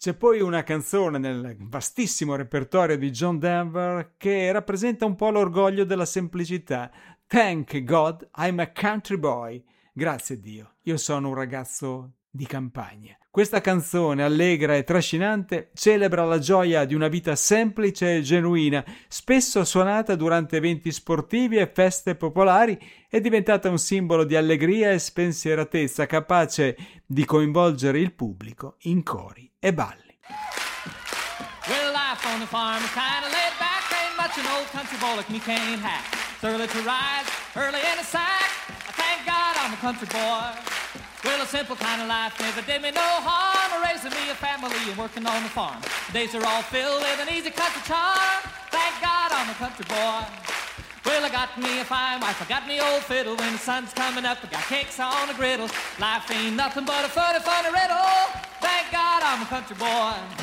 C'è poi una canzone nel vastissimo repertorio di John Denver che rappresenta un po' l'orgoglio della semplicità. Thank God I'm a country boy. Grazie Dio, io sono un ragazzo di campagna. Questa canzone, allegra e trascinante, celebra la gioia di una vita semplice e genuina, spesso suonata durante eventi sportivi e feste popolari, è diventata un simbolo di allegria e spensieratezza, capace di coinvolgere il pubblico in cori e balli. Well, life on the farm is kind of laid back. Ain't much an old country boy like me can't hack. It's early to rise, early in the sack. I thank God I'm a country boy. Well, a simple kind of life never did me no harm. Raising me a family and working on the farm. Days are all filled with an easy country charm. Thank God I'm a country boy. Well, I got me a fine wife, I got me old fiddle. When the sun's coming up, I got cakes on the griddle. Life ain't nothing but a funny, funny riddle. Thank God I'm a country boy.